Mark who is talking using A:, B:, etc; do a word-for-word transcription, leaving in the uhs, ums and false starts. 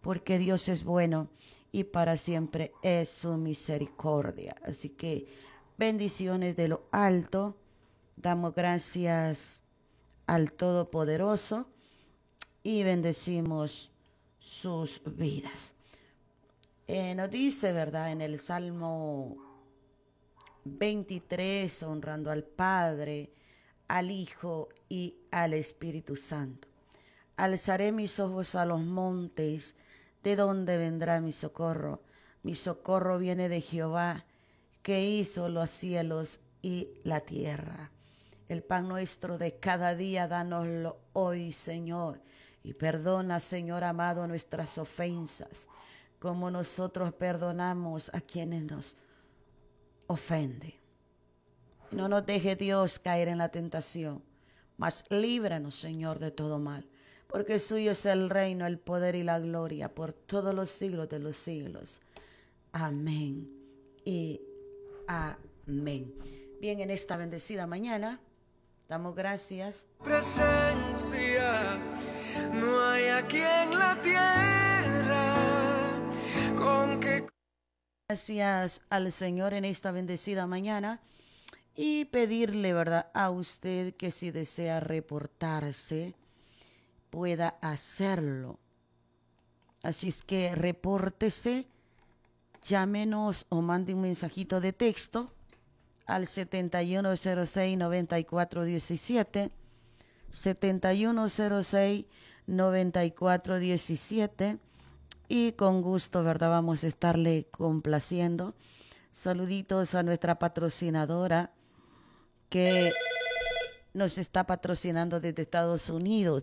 A: porque Dios es bueno y para siempre es su misericordia. Así que bendiciones de lo alto. Damos gracias al Todopoderoso y bendecimos sus vidas. Eh, nos dice, ¿verdad? En el Salmo veintitrés, honrando al Padre, al Hijo y al Espíritu Santo. Alzaré mis ojos a los montes, ¿de dónde vendrá mi socorro? Mi socorro viene de Jehová, que hizo los cielos y la tierra. El pan nuestro de cada día, dánoslo hoy, Señor, y perdona, Señor amado, nuestras ofensas, como nosotros perdonamos a quienes nos ofenden. Y no nos deje, Dios, caer en la tentación, mas líbranos, Señor, de todo mal, porque suyo es el reino, el poder y la gloria por todos los siglos de los siglos. Amén y amén. Bien, en esta bendecida mañana damos gracias.
B: Presencia, no hay aquí en la tierra con que...
A: Gracias al Señor en esta bendecida mañana y pedirle, ¿verdad?, a usted que si desea reportarse, pueda hacerlo. Así es que repórtese, llámenos o mande un mensajito de texto al setenta y uno cero seis, noventa y cuatro diecisiete, setenta y uno cero seis, noventa y cuatro diecisiete, y con gusto, ¿verdad?, vamos a estarle complaciendo. Saluditos a nuestra patrocinadora que nos está patrocinando desde Estados Unidos.